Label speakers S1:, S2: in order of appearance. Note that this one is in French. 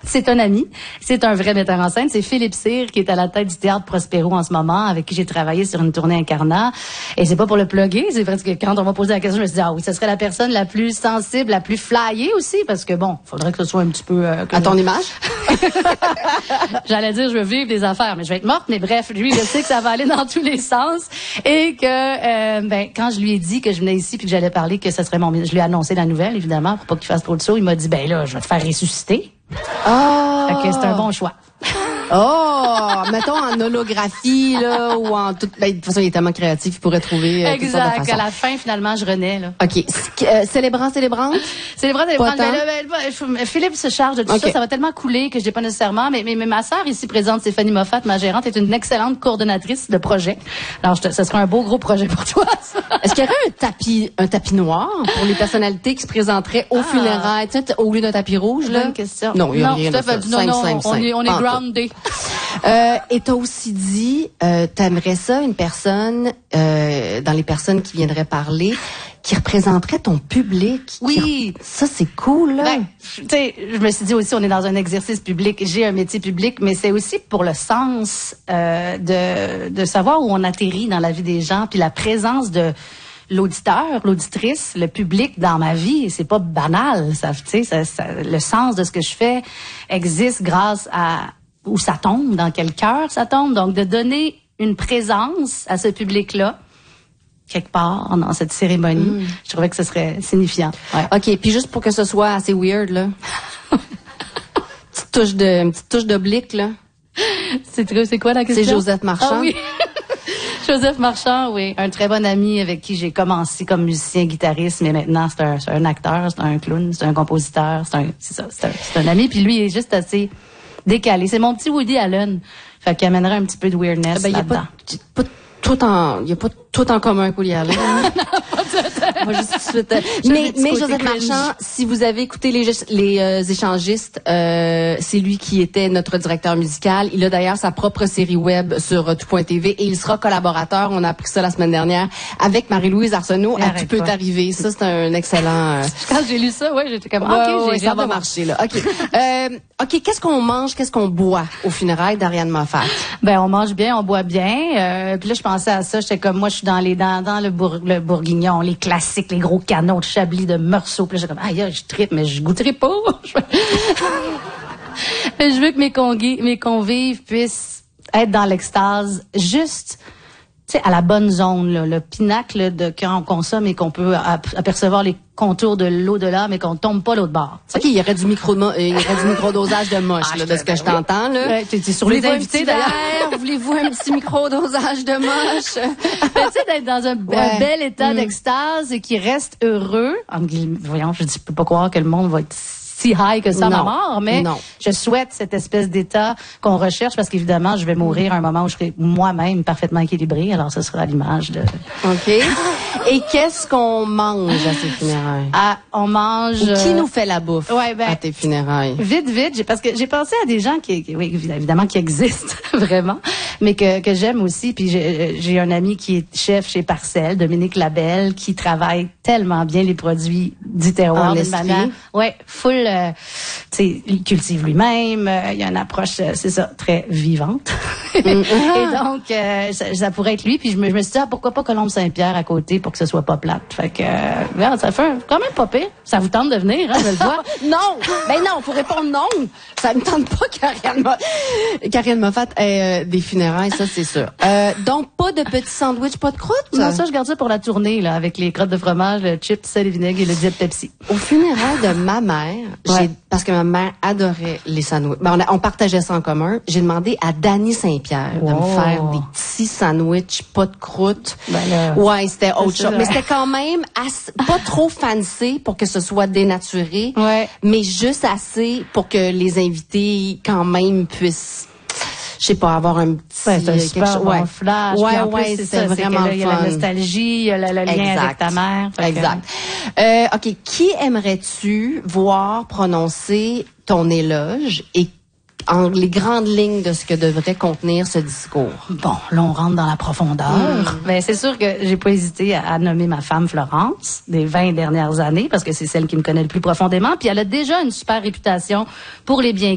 S1: C'est un ami, c'est un vrai metteur en scène. C'est Philippe Cyr qui est à la tête du Théâtre Prospero en ce moment, avec qui j'ai travaillé sur une tournée Incarnat. Et c'est pas pour le plugger, c'est parce que quand on m'a posé la question, je me suis dit, ah oui, ce serait la personne la plus sensible, la plus flyée aussi, parce que bon, faudrait que ce soit un petit peu...
S2: à ton image?
S1: J'allais dire, je veux vivre des affaires, mais je vais être morte. Mais bref, lui, je sais que ça va aller dans tous les sens. Et que, quand je lui ai dit que je venais ici puis que j'allais parler, que ce serait je lui ai annoncé la nouvelle, évidemment, pour pas qu'il fasse trop de sauts. Il m'a dit, ben là, je vais te faire ressusciter.
S2: Oh!
S1: Fait que c'est un bon choix.
S2: Oh! Mettons en holographie, là, ou en toute... Ben, de toute façon, il est tellement créatif, il pourrait trouver toutes sortes de façons.
S1: À la fin, finalement, je renais, là.
S2: OK. Célébrante?
S1: Célébrante. Philippe se charge de tout
S2: okay.
S1: Ça va tellement couler que je n'ai pas nécessairement, mais ma sœur ici présente, Stéphanie Moffat, ma gérante, est une excellente coordonnatrice de projet. Alors, ce sera un beau gros projet pour toi, ça.
S2: Est-ce qu'il y aurait un tapis noir pour les personnalités qui se présenteraient aux funérailles, tu sais, au lieu d'un tapis rouge, là?
S1: Bonne question.
S2: Non, il y a rien de ça.
S1: On est groundé.
S2: Et t'as aussi dit, t'aimerais ça, une personne, dans les personnes qui viendraient parler, qui représenterait ton public.
S1: Oui.
S2: Ça, c'est cool, là.
S1: Ben, tu sais, je me suis dit aussi, on est dans un exercice public. J'ai un métier public, mais c'est aussi pour le sens de savoir où on atterrit dans la vie des gens, puis la présence de l'auditeur, l'auditrice, le public dans ma vie. C'est pas banal. Le sens de ce que je fais existe grâce à où ça tombe, dans quel cœur ça tombe. Donc, de donner une présence à ce public-là, quelque part, dans cette cérémonie, je trouvais que ce serait signifiant.
S2: Ouais. OK, puis juste pour que ce soit assez weird, là. Une petite touche d'oblique, là.
S1: C'est quoi la question?
S2: C'est Joseph Marchand.
S1: Ah oui. Joseph Marchand, oui. Un très bon ami avec qui j'ai commencé comme musicien-guitariste, mais maintenant c'est un acteur, c'est un clown, c'est un compositeur, c'est un ami, puis lui il est juste assez décalé. C'est mon petit Woody Allen. Fait qu'il amènerait un petit peu de weirdness là-dedans.
S2: Il y a pas tout en commun pour y aller. Mais Joseph Marchand, si vous avez écouté les échangistes, c'est lui qui était notre directeur musical. Il a d'ailleurs sa propre série web sur tout.tv et il sera collaborateur. On a appris ça la semaine dernière avec Marie-Louise Arsenault. Tu peux t'arriver. Ça, c'est un excellent...
S1: Quand j'ai lu ça, j'étais comme,
S2: ça va marcher, là. OK, qu'est-ce qu'on mange, qu'est-ce qu'on boit aux funérailles d'Ariane Moffat?
S1: Ben, on mange bien, on boit bien. Puis là, je pensais à ça. J'étais comme, moi, je suis dans le bourguignon, les classiques, les gros canons de Chablis, de Meursault. Puis là, j'étais comme, aïe, je trippe, mais je goûterai pas. Je veux que mes convives puissent être dans l'extase, juste, tu sais, à la bonne zone, là, le pinacle de quand on consomme et qu'on peut apercevoir les contours de l'au-delà, mais qu'on tombe pas l'autre bord.
S2: OK, il y aurait du microdosage de moche, là, de ce que je t'entends, là.
S1: Ouais, t'es sur les invités, d'ailleurs.
S2: Voulez-vous un petit microdosage de moche?
S1: Tu sais, d'être dans un bel état d'extase et qui reste heureux. Voyons, je peux pas croire que le monde va être si high que ça à ma mort, mais je souhaite cette espèce d'état qu'on recherche parce qu'évidemment, je vais mourir à un moment où je serai moi-même parfaitement équilibrée. Alors, ce sera l'image de...
S2: OK. Et qu'est-ce qu'on mange à ces funérailles?
S1: On mange...
S2: Ou qui nous fait la bouffe à tes funérailles?
S1: Vite, parce que j'ai pensé à des gens qui évidemment, qui existent vraiment, mais que j'aime aussi. Puis j'ai un ami qui est chef chez Parcelles, Dominique Labelle, qui travaille tellement bien les produits du terroir d'une manière... Ouais, full... tu sais, il cultive lui-même. Il y a une approche, c'est ça, très vivante. Et donc, ça pourrait être lui. Puis je me suis dit, pourquoi pas Colombe Saint-Pierre à côté pour que ce soit pas plate. Fait que, ça fait quand même pas pire. Ça vous tente de venir, je le vois.
S2: Non, faut répondre non. Ça me tente pas qu'Ariane Moffat ait des funérailles, ça c'est sûr. Donc, pas de petits sandwichs, pas de croûte?
S1: Non, ça, je garde ça pour la tournée, là, avec les crottes de fromage, le chips, sel et vinaigre et le diète Pepsi.
S2: Au funérailles de ma mère, parce que ma mère adorait les sandwichs. On partageait ça en commun. J'ai demandé à Dany Saint-Pierre de me faire des petits sandwichs, pas de croûte. Ouais, c'était autre chose. Mais c'était quand même pas trop fancy pour que ce soit dénaturé, mais juste assez pour que les invités quand même puissent, je sais pas, avoir un petit
S1: quelque chose, bon flash.
S2: C'est vraiment fun.
S1: Il y a la nostalgie, il y a le lien avec ta mère.
S2: Exact. OK, qui aimerais-tu voir prononcer ton éloge et en les grandes lignes de ce que devrait contenir ce discours?
S1: Bon, là, on rentre dans la profondeur. Ben, c'est sûr que j'ai pas hésité à nommer ma femme Florence des 20 dernières années parce que c'est celle qui me connaît le plus profondément. Puis elle a déjà une super réputation pour les biens